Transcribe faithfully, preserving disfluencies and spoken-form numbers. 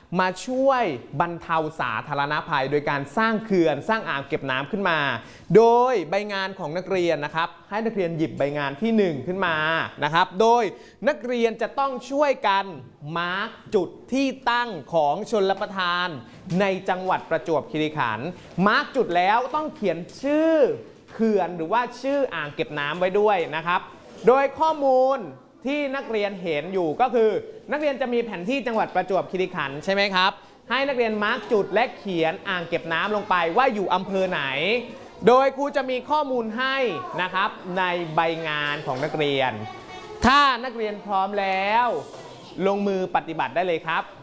มาช่วยบรรเทาสาธารณภัยโดยการสร้างเขื่อนสร้างอ่างเก็บน้ำขึ้นมาโดยใบงานของนักเรียนนะครับให้นักเรียนหยิบใบงานที่หนึ่งขึ้นมานะครับโดยนักเรียนจะต้องช่วยกันมาร์กจุดที่ตั้งของชลประทานในจังหวัดประจวบคีรีขันธ์มาร์กจุดแล้วต้องเขียนชื่อเขื่อนหรือว่าชื่ออ่างเก็บน้ำไว้ด้วยนะครับโดยข้อมูลที่นักเรียนเห็นอยู่ก็คือนักเรียนจะมีแผนที่จังหวัดประจวบคีรีขันธ์ใช่ไหมครับให้นักเรียนมาร์กจุดและเขียนอ่างเก็บน้ำลงไปว่าอยู่อำเภอไหนโดยครูจะมีข้อมูลให้นะครับในใบงานของนักเรียนถ้านักเรียนพร้อมแล้วลงมือปฏิบัติได้เลยครับ